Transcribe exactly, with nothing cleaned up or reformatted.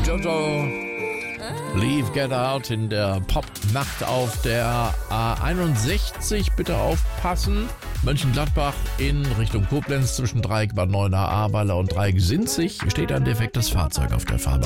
Jojo, Leave Get Out in der Pop-Nacht auf der A einundsechzig. Bitte aufpassen. Mönchengladbach in Richtung Koblenz zwischen Dreieck Bad Neuenahr, Ahrweiler und Dreieck Sinzig steht ein defektes Fahrzeug auf der Fahrbahn.